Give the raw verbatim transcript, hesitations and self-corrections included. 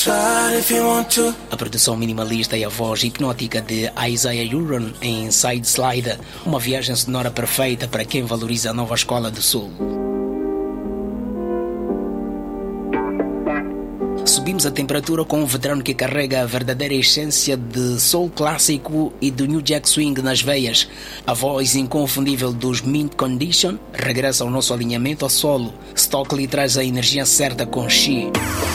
A produção minimalista e a voz hipnótica de Isaiah Huron em Side Slide, uma viagem sonora perfeita para quem valoriza a nova escola do Soul. Subimos a temperatura com um veterano que carrega a verdadeira essência de soul clássico e do New Jack Swing nas veias. A voz inconfundível dos Mint Condition regressa ao nosso alinhamento a solo. Stockley traz a energia certa com She.